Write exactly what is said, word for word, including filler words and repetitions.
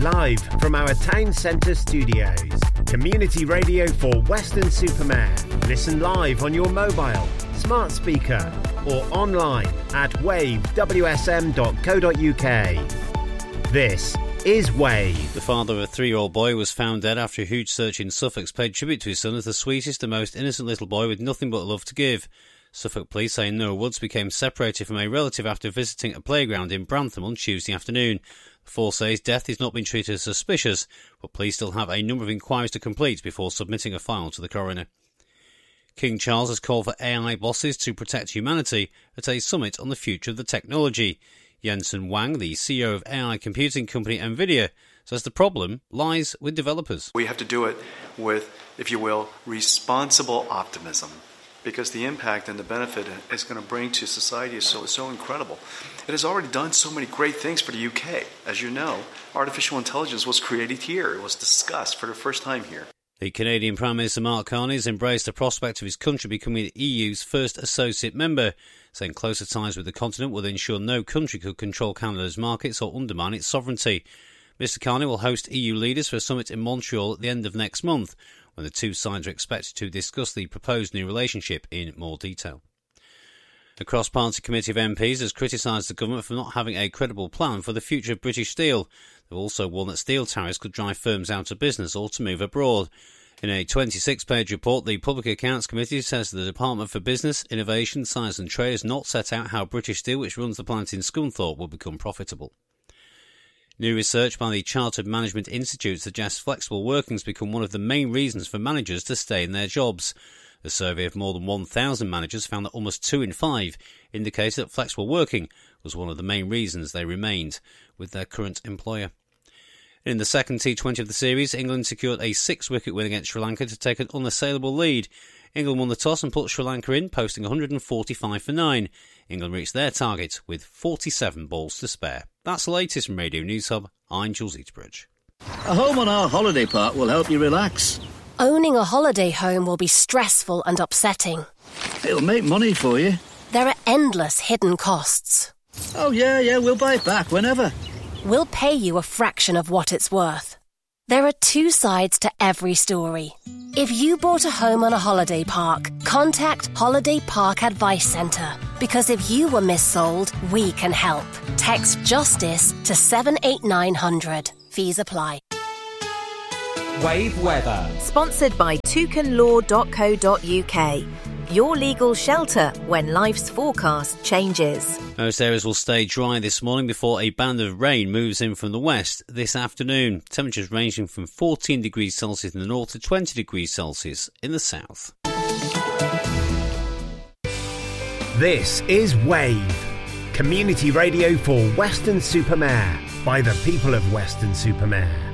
live from our town centre studios. Community radio for Weston-super-Mare. Listen live on your mobile, smart speaker or online at wave w s m dot co dot u k. This is Wave. The father of a three-year-old boy was found dead after a huge search in Suffolk paid tribute to his son as the sweetest and most innocent little boy with nothing but love to give. Suffolk police say Noah Woods became separated from a relative after visiting a playground in Brantham on Tuesday afternoon. The force says death is not being treated as suspicious, but police still have a number of inquiries to complete before submitting a file to the coroner. King Charles has called for A I bosses to protect humanity at a summit on the future of the technology. Jensen Huang, the C E O of A I computing company Nvidia, says the problem lies with developers. We have to do it with, if you will, responsible optimism, because the impact and the benefit it's going to bring to society is so, so incredible. It has already done so many great things for the U K. As you know, artificial intelligence was created here. It was discussed for the first time here. The Canadian Prime Minister Mark Carney has embraced the prospect of his country becoming the E U's first associate member, saying closer ties with the continent will ensure no country could control Canada's markets or undermine its sovereignty. Mister Carney will host E U leaders for a summit in Montreal at the end of next month, when the two sides are expected to discuss the proposed new relationship in more detail. The cross-party committee of M Ps has criticised the government for not having a credible plan for the future of British steel. They've also warned that steel tariffs could drive firms out of business or to move abroad. In a twenty-six page report, the Public Accounts Committee says the Department for Business, Innovation, Science and Trade has not set out how British Steel, which runs the plant in Scunthorpe, will become profitable. New research by the Chartered Management Institute suggests flexible working has become one of the main reasons for managers to stay in their jobs. A survey of more than one thousand managers found that almost two in five indicated that flexible working was one of the main reasons they remained with their current employer. In the second T twenty of the series, England secured a six-wicket win against Sri Lanka to take an unassailable lead. England won the toss and put Sri Lanka in, posting one hundred forty-five for nine. England reached their target with forty-seven balls to spare. That's the latest from Radio News Hub. I'm Jules Eaterbridge. A home on our holiday park will help you relax. Owning a holiday home will be stressful and upsetting. It'll make money for you. There are endless hidden costs. Oh, yeah, yeah, we'll buy it back whenever. We'll pay you a fraction of what it's worth. There are two sides to every story. If you bought a home on a holiday park, contact Holiday Park Advice Centre. Because if you were missold, we can help. Text JUSTICE to seven eight nine hundred. Fees apply. Wave Weather. Sponsored by toucan law dot co dot u k. Your legal shelter when life's forecast changes. Most areas will stay dry this morning before a band of rain moves in from the west this afternoon. Temperatures ranging from fourteen degrees Celsius in the north to twenty degrees Celsius in the south. This is Wave, community radio for Weston-super-Mare by the people of Weston-super-Mare.